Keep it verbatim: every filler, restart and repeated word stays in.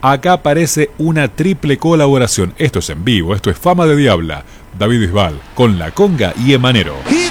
Acá aparece una triple colaboración. Esto es en vivo, esto es Fama de Diabla. David Bisbal con La Conga y Emanero.